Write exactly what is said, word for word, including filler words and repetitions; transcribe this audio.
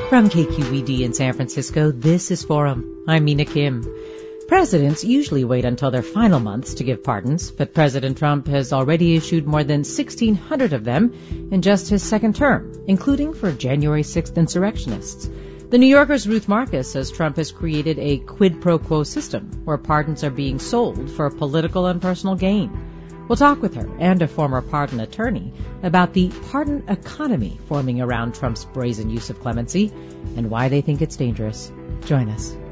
From K Q E D in San Francisco, this is Forum. I'm Mina Kim. Presidents usually wait until their final months to give pardons, but President Trump has already issued more than sixteen hundred of them in just his second term, including for January sixth insurrectionists. The New Yorker's Ruth Marcus says Trump has created a quid pro quo system where pardons are being sold for political and personal gain. We'll talk with her and a former pardon attorney about the pardon economy forming around Trump's brazen use of clemency and why they think it's dangerous. Join us.